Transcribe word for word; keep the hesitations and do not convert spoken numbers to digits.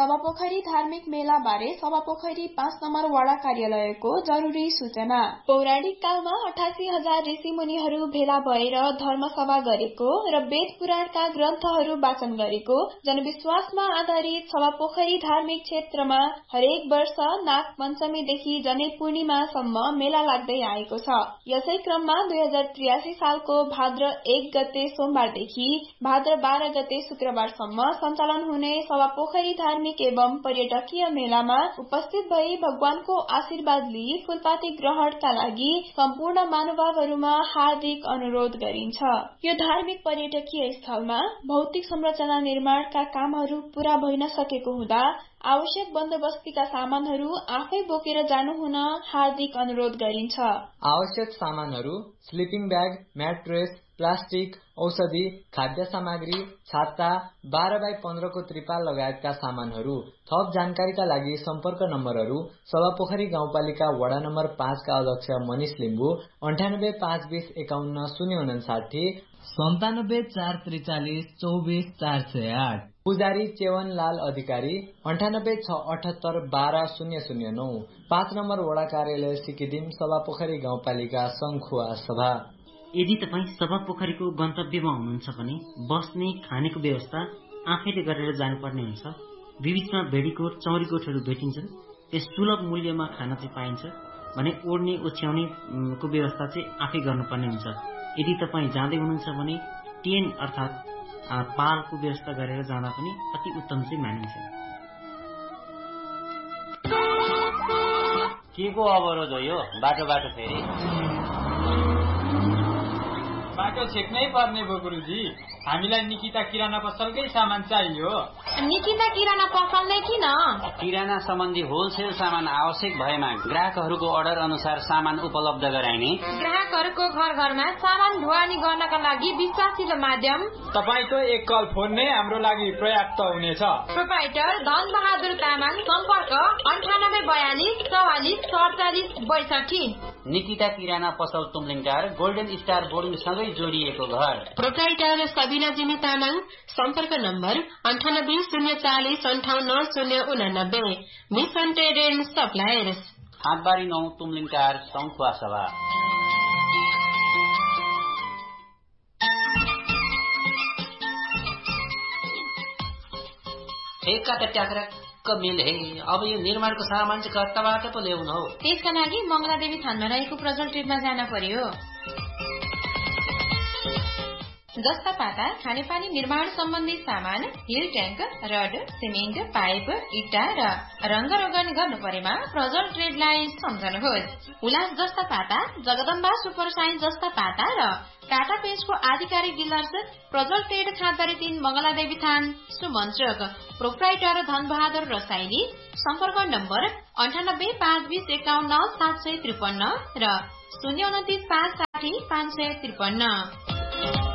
सभापोखरी धार्मिक मेला बारे सभापोखरी पाँच नम्बर वडा कार्यालयको जरुरी सूचना। पौराणिक कालमा अठासी हजार ऋषि मुनिहरू भेला भएर धर्मसभा गरेको र वेद पुराणका ग्रन्थहरू वाचन गरेको जनविश्वासमा आधारित सभापोखरी धार्मिक क्षेत्रमा हरेक वर्ष नाग पञ्चमीदेखि जनै पूर्णिमासम्म मेला लाग्दै आएको छ। यसै क्रममा दुई हजार त्रियासी सालको भाद्र एक गते सोमबारदेखि भाद्र बाह्र गते शुक्रबारसम्म सञ्चालन हुने सभापोखरी धार्मिक एवं पर्यटकीय मेलामा उपस्थित भई भगवानको आशीर्वाद लिई फूलपाती ग्रहणका लागि सम्पूर्ण महानुभावहरूमा हार्दिक अनुरोध गरिन्छ। यो धार्मिक पर्यटकीय स्थलमा भौतिक संरचना निर्माणका कामहरू पूरा भइन सकेको हुँदा आवश्यक बन्दोबस्तीका सामानहरू आफै बोकेर जानु हुन हार्दिक अनुरोध गरिन्छ। आवश्यक सामानहरू स्लिपिङ ब्याग, म्याट्रेस, प्लास्टिक, औषधि, खाद्य सामग्री, छाता, बाह्र बाई पन्ध्रको त्रिपाल लगायतका सामानहरू। थप जानकारीका लागि सम्पर्क नम्बरहरू सभापोखरी गाउँपालिका वडा नम्बर पाँचका अध्यक्ष मनिष लिम्बू अन्ठानब्बे पाँच बीस एकाउन्न शून्य उनासाठी सन्तानब्बे चार त्रिचालिस चौबीस चार सय आठ। पुजारी चेवन लाल अधिकारी अन्ठानब्बे छ अठहत्तर बाह्र शून्य शून्य नौ। पाँच नम्बर वडा कार्यालय सिक्किदिम सभापोखरी गाउँपालिका सङ्खुवा सभा। यदि तपाईँ सभापोखरीको गन्तव्यमा हुनुहुन्छ भने बस्ने खानेको व्यवस्था आफैले गरेर जानुपर्ने हुन्छ। बीचमा भेडीकोट चौरीकोटहरू भेटिन्छन्, त्यस सुलभ मूल्यमा खाना चाहिँ पाइन्छ भने ओड्ने ओछ्याउने को व्यवस्था चाहिँ आफै गर्नुपर्ने हुन्छ। यदि तपाईँ जाँदै हुनुहुन्छ भने टेन अर्थात् पालको व्यवस्था गरेर जाँदा पनि अति उत्तम चाहिँ मानिन्छ। के को अवरोध हो यो? बाटो बाटो फेरि बाटो छेक्नै पर्ने भयो गुरुजी। हामीलाई निकिता किराना पसलकै सामान चाहियो। निकिता किराना पसल नै किन? किराना सम्बन्धी होलसेल सामान आवश्यक भएमा ग्राहकहरूको अर्डर अनुसार सामान उपलब्ध गराइने, ग्राहकहरूको घर घरमा सामान ढुवानी गर्नका लागि विश्वासिलो माध्यम तपाईको एक कल फोन नै हाम्रो लागि पर्याप्त हुनेछ। प्रोप्राइटर धन बहादुर तामाङ, सम्पर्क अन्ठानब्बे बयालिस चौवालिस सडचालिस बैसठी। निकिता किराना पसल तुमलिङटार गोल्डन स्टार बोर्डिङ सँगै जोडिएको घर। प्रोप्राइटर सबिना जिमी तामाङ, सम्पर्क नम्बर अन्ठानब्बे शून्य चालिस अन्ठाउन्न शून्य उनानब्बे। मिसन ट्रेड एन्ड सप्लायर्स, हाटबारी नौ तुमलिङटार सङ्खुवा सभा। एका त ट्याक्राक मेल हे। अब यो निर्माणको सामान चाहिँ कताबाट पो ल्याउनु हो? त्यसका लागि मंगलादेवी थानमा रहेको प्रजल ट्रेडमा जान पर्यो। जस्ता पाता खानेपानी निर्माण सम्बन्धी सामान, hill tank, rod, cement, pipe, इट्टा र रंग रोगन गर्नु परेमा प्रजल ट्रेडलाई सम्झनुहोस्। उल्लास जस्ता पाता, जगदम्बा सुपर साइन्स जस्ता पाता र टाटा पेन्टको आधिकारिक डिलर्स प्रजल ट्रेड खाँदरी तीन मंगलादेवी थान सुमन चोक। प्रोप्राइटर धन बहादुर रसाइली, सम्पर्क नम्बर अन्ठानब्बे पाँच बीस एकाउन्न सात सय त्रिपन्न र शून्य उन्तिस पाँच साठी पाँच सय त्रिपन्न।